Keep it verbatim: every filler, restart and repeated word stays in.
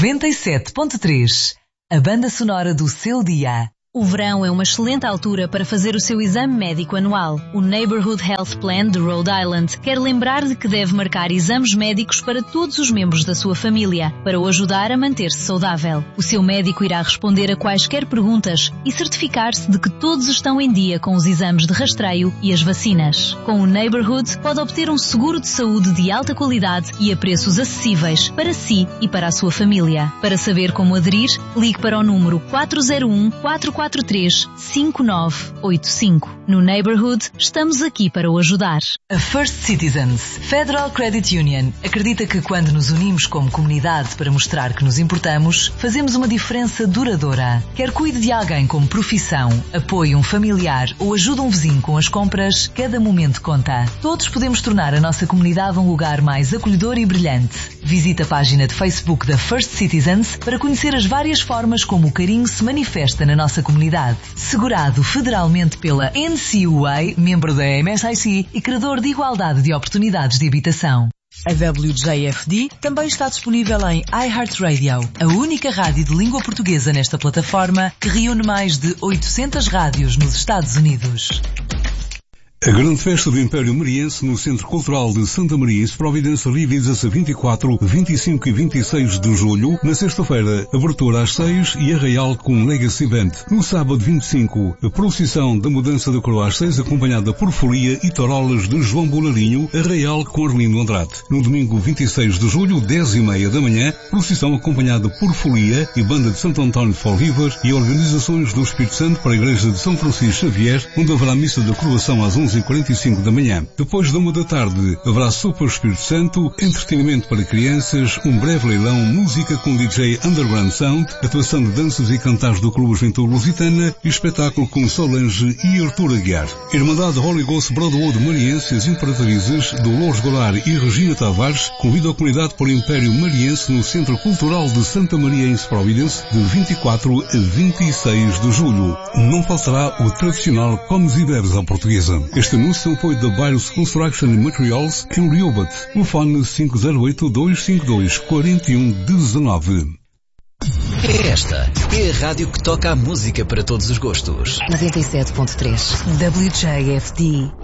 noventa e sete ponto três, a banda sonora do seu dia. O verão é uma excelente altura para fazer o seu exame médico anual. O Neighborhood Health Plan de Rhode Island quer lembrar de que deve marcar exames médicos para todos os membros da sua família, para o ajudar a manter-se saudável. O seu médico irá responder a quaisquer perguntas e certificar-se de que todos estão em dia com os exames de rastreio e as vacinas. Com o Neighborhood, pode obter um seguro de saúde de alta qualidade e a preços acessíveis para si e para a sua família. Para saber como aderir, ligue para o número quatro zero um, quatro quatro três, cinco nove oito cinco. No Neighborhood, estamos aqui para o ajudar. A First Citizens Federal Credit Union acredita que quando nos unimos como comunidade para mostrar que nos importamos, fazemos uma diferença duradoura. Quer cuide de alguém como profissão, apoie um familiar ou ajude um vizinho com as compras, cada momento conta. Todos podemos tornar a nossa comunidade um lugar mais acolhedor e brilhante. Visite a página de Facebook da First Citizens para conhecer as várias formas como o carinho se manifesta na nossa comunidade. Segurado federalmente pela N C U A, membro da M S I C e criador de igualdade de oportunidades de habitação. A W J F D também está disponível em iHeartRadio, a única rádio de língua portuguesa nesta plataforma que reúne mais de oitocentas rádios nos Estados Unidos. A grande festa do Império Mariense no Centro Cultural de Santa Maria em Providência realiza-se a vinte e quatro, vinte e cinco e vinte e seis de julho. Na sexta-feira, abertura às seis e arraial com Legacy Band. No sábado vinte e cinco, a procissão da mudança da coroa às seis, acompanhada por folia e tarolas de João Bolarinho, arraial com Arlindo Andrade. No domingo vinte e seis de julho, dez e meia da manhã, procissão acompanhada por folia e banda de Santo António de Folriver e organizações do Espírito Santo para a Igreja de São Francisco Xavier, onde haverá missa da coroação às onze e quarenta e cinco da manhã. Depois da uma da tarde, haverá sopa Espírito Santo, entretenimento para crianças, um breve leilão, música com D J Underground Sound, atuação de danças e cantares do Clube Juventude Lusitana e espetáculo com Solange e Artur Aguiar. Irmandade Holy Ghost Brotherhood Mariense, as Imperatrizes, Dolores Goulart e Regina Tavares, convida a comunidade para o Império Mariense no Centro Cultural de Santa Maria em Providence, de vinte e quatro a vinte e seis de julho. Não faltará o tradicional comes e bebes à portuguesa. Este anúncio foi da Virus Construction Materials em Rehoboth. Telefone cinco zero oito, dois cinco dois, quatro um um nove. Esta é a rádio que toca a música para todos os gostos. noventa e sete ponto três W J F D.